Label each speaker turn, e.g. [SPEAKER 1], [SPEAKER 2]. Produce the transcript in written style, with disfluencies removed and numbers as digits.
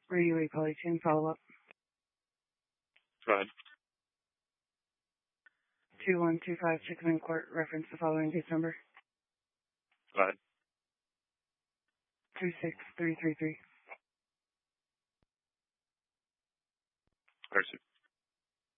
[SPEAKER 1] Radio A Polytune follow-up.
[SPEAKER 2] Go ahead.
[SPEAKER 1] 21256 in court. Reference the following case number.
[SPEAKER 2] Go ahead.
[SPEAKER 1] 26333.